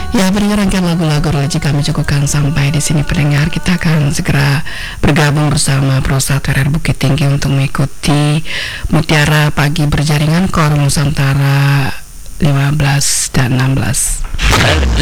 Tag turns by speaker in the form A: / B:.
A: Ya, pendengar, rangkaian lagu-lagu religi kami cukupkan sampai di sini, pendengar. Kita akan segera bergabung bersama Prosat RR Bukit Tinggi untuk mengikuti Mutiara Pagi Berjaringan KOR Nusantara 15 dan 16.